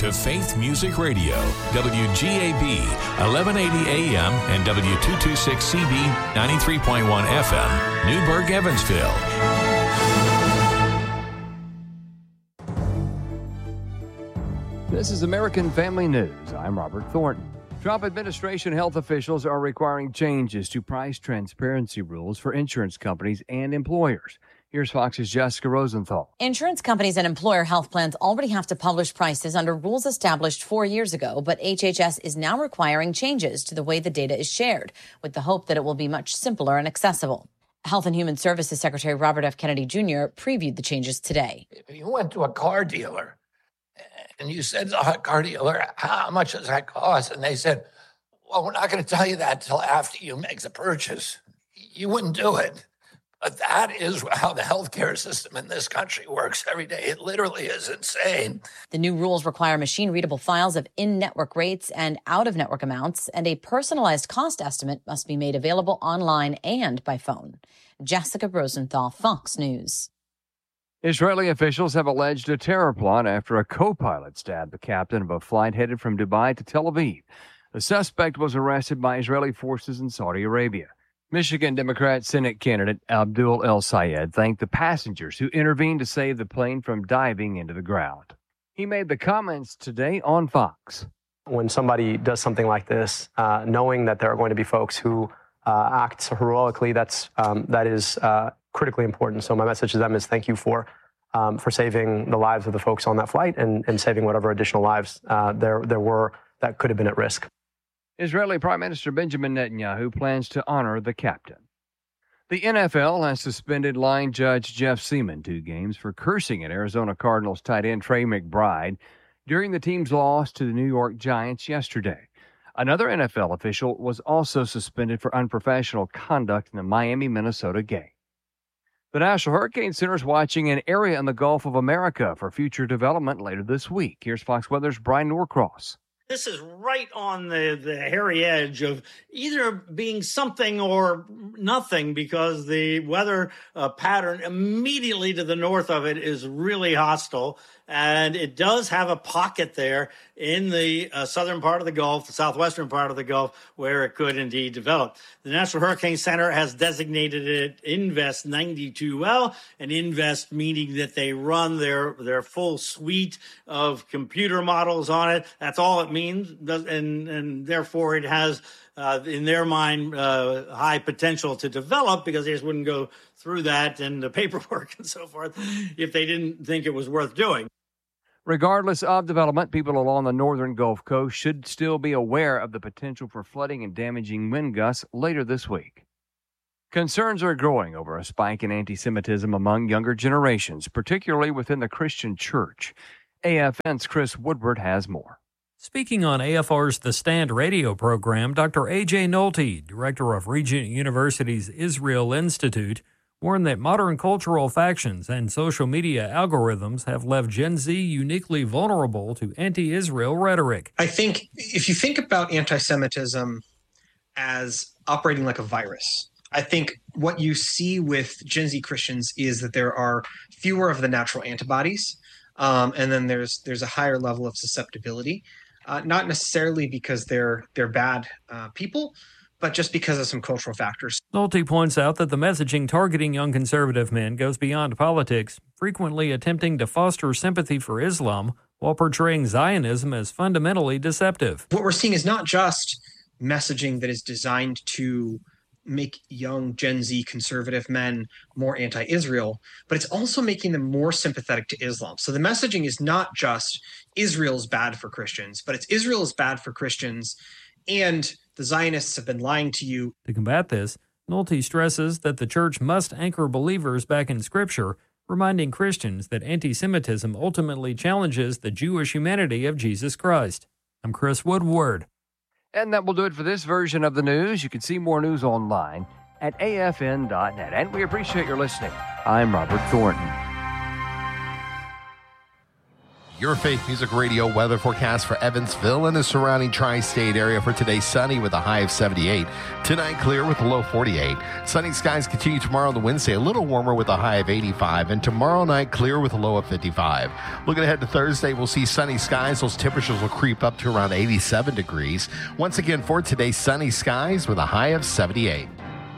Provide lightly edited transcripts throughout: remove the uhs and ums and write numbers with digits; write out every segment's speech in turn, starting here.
to Faith Music Radio, WGAB, 1180 AM and W226CB, 93.1 FM, Newburgh, Evansville. This is American Family News. I'm Robert Thornton. Trump administration health officials are requiring changes to price transparency rules for insurance companies and employers. Here's Fox's Jessica Rosenthal. Insurance companies and employer health plans already have to publish prices under rules established 4 years ago, but HHS is now requiring changes to the way the data is shared, with the hope that it will be much simpler and accessible. Health and Human Services Secretary Robert F. Kennedy Jr. previewed the changes today. If you went to a car dealer and you said to a car dealer, how much does that cost? And they said, well, we're not going to tell you that until after you make the purchase. You wouldn't do it. But that is how the healthcare system in this country works every day. It literally is insane. The new rules require machine-readable files of in-network rates and out-of-network amounts, and a personalized cost estimate must be made available online and by phone. Jessica Rosenthal, Fox News. Israeli officials have alleged a terror plot after a co-pilot stabbed the captain of a flight headed from Dubai to Tel Aviv. The suspect was arrested by Israeli forces in Saudi Arabia. Michigan Democrat Senate candidate Abdul El Sayed thanked the passengers who intervened to save the plane from diving into the ground. He made the comments today on Fox. When somebody does something like this, knowing that there are going to be folks who act heroically, that is critically important. So my message to them is thank you for saving the lives of the folks on that flight and saving whatever additional lives there were that could have been at risk. Israeli Prime Minister Benjamin Netanyahu plans to honor the captain. The NFL has suspended line judge Jeff Seaman 2 games for cursing at Arizona Cardinals tight end Trey McBride during the team's loss to the New York Giants yesterday. Another NFL official was also suspended for unprofessional conduct in the Miami-Minnesota game. The National Hurricane Center is watching an area in the Gulf of America for future development later this week. Here's Fox Weather's Brian Norcross. This is right on the hairy edge of either being something or nothing, because the weather pattern immediately to the north of it is really hostile. And it does have a pocket there in the southern part of the Gulf, the southwestern part of the Gulf, where it could indeed develop. The National Hurricane Center has designated it Invest 92L, and Invest meaning that they run their full suite of computer models on it. That's all it means, and therefore it has, in their mind, high potential to develop, because they just wouldn't go through that and the paperwork and so forth if they didn't think it was worth doing. Regardless of development, people along the northern Gulf Coast should still be aware of the potential for flooding and damaging wind gusts later this week. Concerns are growing over a spike in anti-Semitism among younger generations, particularly within the Christian church. AFN's Chris Woodward has more. Speaking on AFR's The Stand radio program, Dr. A.J. Nolte, director of Regent University's Israel Institute, warned that modern cultural factions and social media algorithms have left Gen Z uniquely vulnerable to anti-Israel rhetoric. I think if you think about anti-Semitism as operating like a virus, I think what you see with Gen Z Christians is that there are fewer of the natural antibodies, and then there's a higher level of susceptibility, not necessarily because they're bad people, but just because of some cultural factors. Nolte points out that the messaging targeting young conservative men goes beyond politics, frequently attempting to foster sympathy for Islam while portraying Zionism as fundamentally deceptive. What we're seeing is not just messaging that is designed to make young Gen Z conservative men more anti-Israel, but it's also making them more sympathetic to Islam. So the messaging is not just Israel's bad for Christians, but it's Israel is bad for Christians, and the Zionists have been lying to you. To combat this, Nolte stresses that the church must anchor believers back in Scripture, reminding Christians that anti-Semitism ultimately challenges the Jewish humanity of Jesus Christ. I'm Chris Woodward. And that will do it for this version of the news. You can see more news online at afn.net. And we appreciate your listening. I'm Robert Thornton. Your Faith Music Radio weather forecast for Evansville and the surrounding tri-state area for today. Sunny with a high of 78. Tonight clear with a low 48. Sunny skies continue tomorrow on the Wednesday, a little warmer with a high of 85. And tomorrow night clear with a low of 55. Looking ahead to Thursday, we'll see sunny skies. Those temperatures will creep up to around 87 degrees. Once again for today, sunny skies with a high of 78.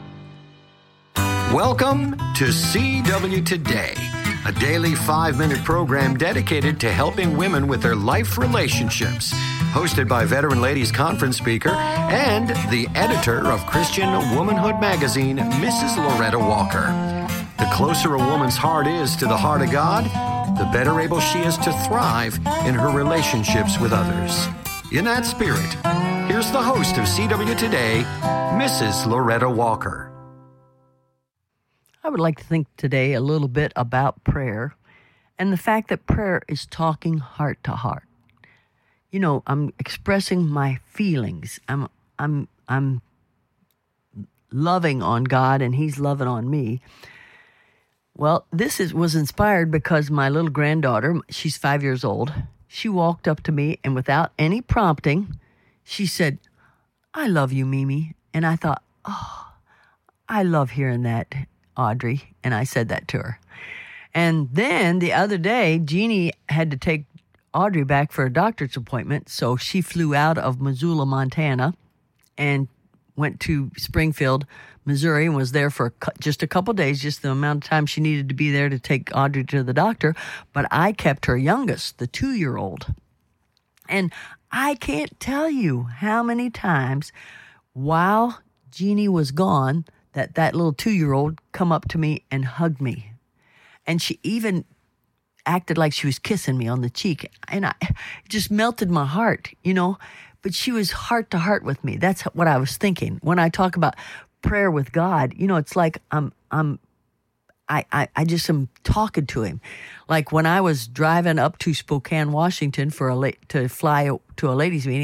Welcome to CW Today, a daily 5-minute program dedicated to helping women with their life relationships. Hosted by Veteran Ladies Conference speaker and the editor of Christian Womanhood magazine, Mrs. Loretta Walker. The closer a woman's heart is to the heart of God, the better able she is to thrive in her relationships with others. In that spirit, here's the host of CW Today, Mrs. Loretta Walker. I would like to think today a little bit about prayer and the fact that prayer is talking heart to heart. You know, I'm expressing my feelings. I'm loving on God and He's loving on me. Well, this was inspired because my little granddaughter, she's 5 years old. She walked up to me and without any prompting, she said, "I love you, Mimi." And I thought, oh, I love hearing that, Audrey, and I said that to her. And then the other day, Jeannie had to take Audrey back for a doctor's appointment, so she flew out of Missoula, Montana, and went to Springfield, Missouri, and was there for just a couple days, just the amount of time she needed to be there to take Audrey to the doctor. But I kept her youngest, the 2-year-old. And I can't tell you how many times while Jeannie was gone, that little 2-year-old come up to me and hugged me. And she even acted like she was kissing me on the cheek. And it just melted my heart, you know. But she was heart to heart with me. That's what I was thinking. When I talk about prayer with God, you know, it's like I just am talking to Him. Like when I was driving up to Spokane, Washington to fly to a ladies' meeting,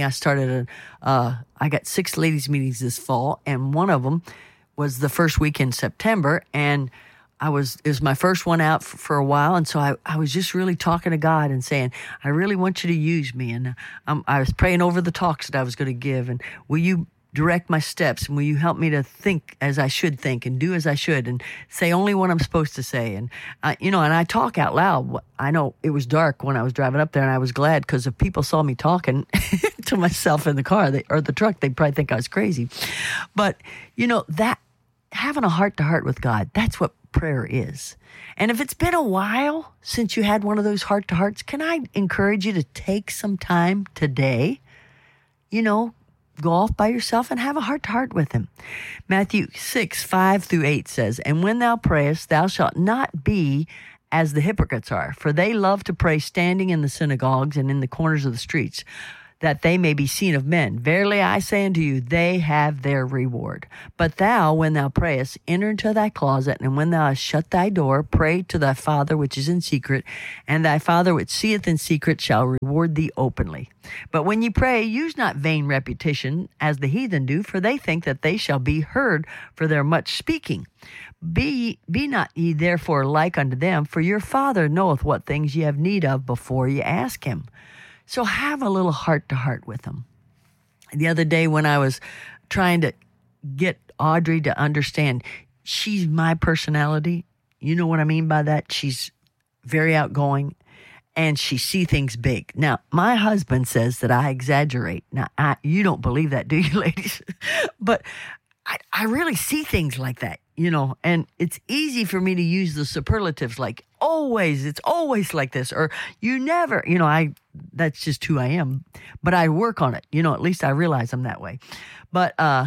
I got 6 ladies' meetings this fall, and one of them was the first week in September, and it was my first one out for a while, and so I was just really talking to God and saying, I really want you to use me, and I was praying over the talks that I was going to give, and will you direct my steps, and will you help me to think as I should think and do as I should and say only what I'm supposed to say, and and I talk out loud. I know it was dark when I was driving up there, and I was glad because if people saw me talking to myself in the car or the truck, they'd probably think I was crazy. But that having a heart-to-heart with God, that's what prayer is. And if it's been a while since you had one of those heart-to-hearts, can I encourage you to take some time today, go off by yourself and have a heart-to-heart with Him. Matthew 6:5-8 says, "And when thou prayest, thou shalt not be as the hypocrites are, for they love to pray standing in the synagogues and in the corners of the streets, that they may be seen of men. Verily I say unto you, they have their reward. But thou, when thou prayest, enter into thy closet, and when thou hast shut thy door, pray to thy Father which is in secret, and thy Father which seeth in secret shall reward thee openly. But when ye pray, use not vain repetition, as the heathen do, for they think that they shall be heard for their much speaking. Be not ye therefore like unto them, for your Father knoweth what things ye have need of before ye ask Him." So have a little heart-to-heart with Him. The other day when I was trying to get Audrey to understand, she's my personality. You know what I mean by that? She's very outgoing, and she sees things big. Now, my husband says that I exaggerate. Now, you don't believe that, do you, ladies? But I really see things like that, and it's easy for me to use the superlatives like always, it's always like this, or you never, that's just who I am, but I work on it, at least I realize I'm that way. But I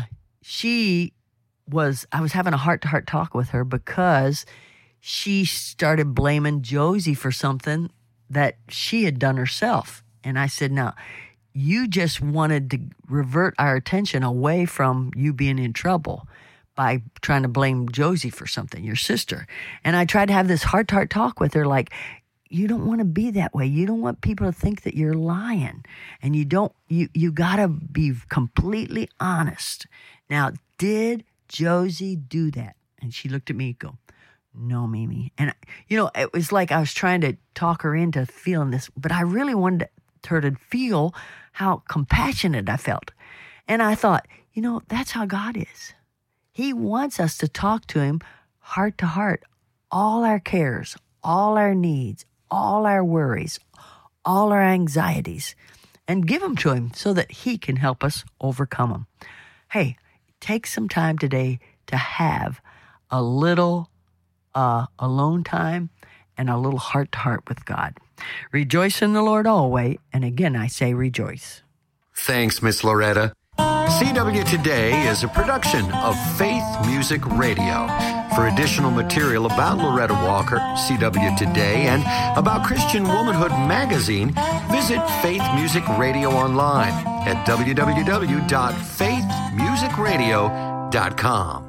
was having a heart-to-heart talk with her because she started blaming Josie for something that she had done herself. And I said, now, you just wanted to revert our attention away from you being in trouble by trying to blame Josie for something, your sister. And I tried to have this heart-to-heart talk with her like, you don't want to be that way. You don't want people to think that you're lying. And you got to be completely honest. Now, did Josie do that? And she looked at me and go, No, Mimi. And, it was like I was trying to talk her into feeling this, but I really wanted her to feel how compassionate I felt. And I thought, that's how God is. He wants us to talk to him heart to heart, all our cares, all our needs, all our worries, all our anxieties, and give them to him so that he can help us overcome them. Hey, take some time today to have a little alone time and a little heart-to-heart with God. Rejoice in the Lord always, and again I say rejoice. Thanks, Miss Loretta. CW Today is a production of Faith Music Radio. For additional material about Loretta Walker, CW Today, and about Christian Womanhood magazine, visit Faith Music Radio online at www.faithmusicradio.com.